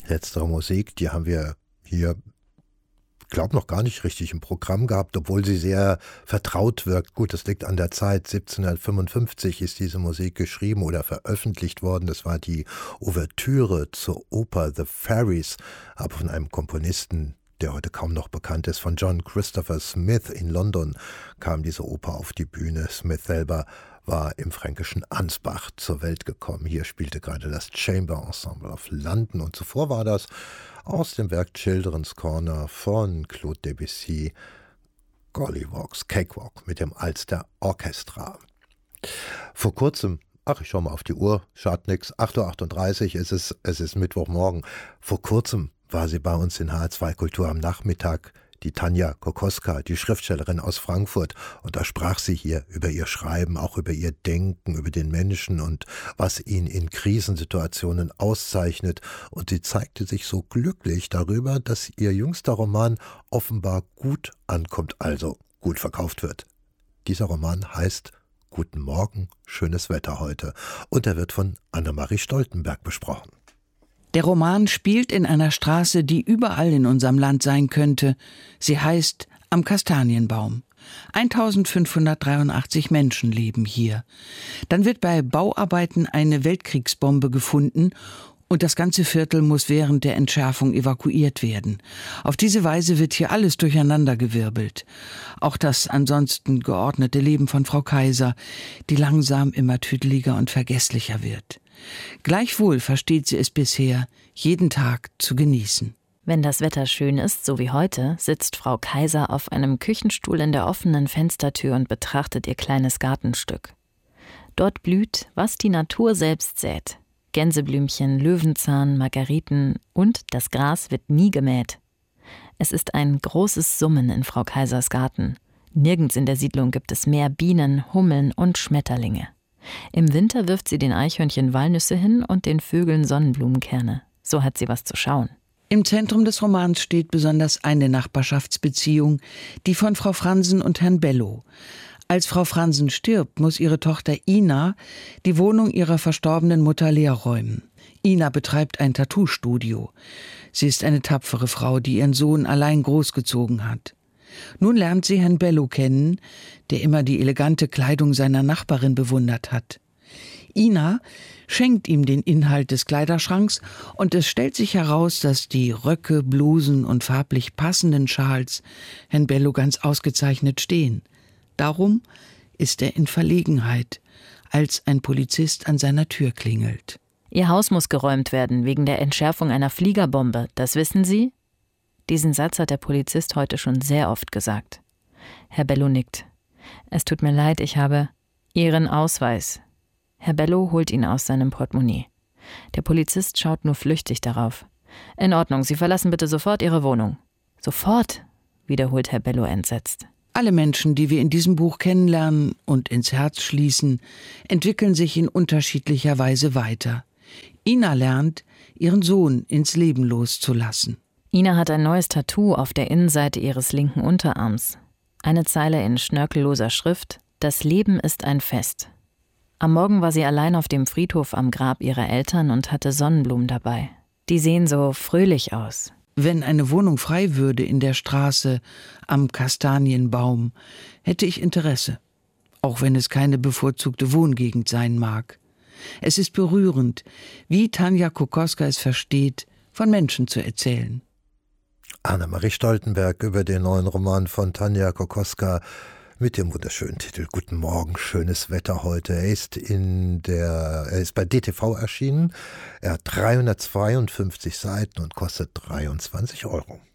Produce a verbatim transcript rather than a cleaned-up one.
Letztere Musik, die haben wir hier, glaube noch gar nicht richtig im Programm gehabt, obwohl sie sehr vertraut wirkt. Gut, das liegt an der Zeit. siebzehnhundertfünfundfünfzig ist diese Musik geschrieben oder veröffentlicht worden. Das war die Ouvertüre zur Oper The Fairies, aber von einem Komponisten, der heute kaum noch bekannt ist, von John Christopher Smith in London kam diese Oper auf die Bühne. Smith selber war im fränkischen Ansbach zur Welt gekommen. Hier spielte gerade das Chamber Ensemble of London und zuvor war das aus dem Werk Children's Corner von Claude Debussy, Golliwogs Cakewalk mit dem Ulster Orchestra. Vor kurzem, ach, ich schau mal auf die Uhr, schadet nix, acht Uhr achtunddreißig, es ist, es ist Mittwochmorgen. Vor kurzem war sie bei uns in H R zwei Kultur am Nachmittag, die Tanja Kokoska, die Schriftstellerin aus Frankfurt. Und da sprach sie hier über ihr Schreiben, auch über ihr Denken, über den Menschen und was ihn in Krisensituationen auszeichnet. Und sie zeigte sich so glücklich darüber, dass ihr jüngster Roman offenbar gut ankommt, also gut verkauft wird. Dieser Roman heißt Guten Morgen, schönes Wetter heute. Und er wird von Annemarie Stoltenberg besprochen. Der Roman spielt in einer Straße, die überall in unserem Land sein könnte. Sie heißt Am Kastanienbaum. eintausendfünfhundertdreiundachtzig Menschen leben hier. Dann wird bei Bauarbeiten eine Weltkriegsbombe gefunden und das ganze Viertel muss während der Entschärfung evakuiert werden. Auf diese Weise wird hier alles durcheinandergewirbelt. Auch das ansonsten geordnete Leben von Frau Kaiser, die langsam immer tüdeliger und vergesslicher wird. Gleichwohl versteht sie es bisher, jeden Tag zu genießen. Wenn das Wetter schön ist, so wie heute, sitzt Frau Kaiser auf einem Küchenstuhl in der offenen Fenstertür und betrachtet ihr kleines Gartenstück. Dort blüht, was die Natur selbst sät. Gänseblümchen, Löwenzahn, Margeriten und das Gras wird nie gemäht. Es ist ein großes Summen in Frau Kaisers Garten. Nirgends in der Siedlung gibt es mehr Bienen, Hummeln und Schmetterlinge. Im Winter wirft sie den Eichhörnchen Walnüsse hin und den Vögeln Sonnenblumenkerne. So hat sie was zu schauen. Im Zentrum des Romans steht besonders eine Nachbarschaftsbeziehung, die von Frau Fransen und Herrn Bello. Als Frau Fransen stirbt, muss ihre Tochter Ina die Wohnung ihrer verstorbenen Mutter leer räumen. Ina betreibt ein Tattoo-Studio. Sie ist eine tapfere Frau, die ihren Sohn allein großgezogen hat. Nun lernt sie Herrn Bello kennen, der immer die elegante Kleidung seiner Nachbarin bewundert hat. Ina schenkt ihm den Inhalt des Kleiderschranks und es stellt sich heraus, dass die Röcke, Blusen und farblich passenden Schals Herrn Bello ganz ausgezeichnet stehen. Darum ist er in Verlegenheit, als ein Polizist an seiner Tür klingelt. Ihr Haus muss geräumt werden wegen der Entschärfung einer Fliegerbombe, das wissen Sie? Diesen Satz hat der Polizist heute schon sehr oft gesagt. Herr Bello nickt. Es tut mir leid, ich habe Ihren Ausweis. Herr Bello holt ihn aus seinem Portemonnaie. Der Polizist schaut nur flüchtig darauf. In Ordnung, Sie verlassen bitte sofort Ihre Wohnung. Sofort, wiederholt Herr Bello entsetzt. Alle Menschen, die wir in diesem Buch kennenlernen und ins Herz schließen, entwickeln sich in unterschiedlicher Weise weiter. Ina lernt, ihren Sohn ins Leben loszulassen. Ina hat ein neues Tattoo auf der Innenseite ihres linken Unterarms. Eine Zeile in schnörkelloser Schrift: Das Leben ist ein Fest. Am Morgen war sie allein auf dem Friedhof am Grab ihrer Eltern und hatte Sonnenblumen dabei. Die sehen so fröhlich aus. Wenn eine Wohnung frei würde in der Straße Am Kastanienbaum, hätte ich Interesse, auch wenn es keine bevorzugte Wohngegend sein mag. Es ist berührend, wie Tanja Kokoska es versteht, von Menschen zu erzählen. Annemarie Stoltenberg über den neuen Roman von Tanja Kokoska mit dem wunderschönen Titel Guten Morgen, schönes Wetter heute. Er ist, in der, er ist bei D T V erschienen. Er hat dreihundertzweiundfünfzig Seiten und kostet dreiundzwanzig Euro.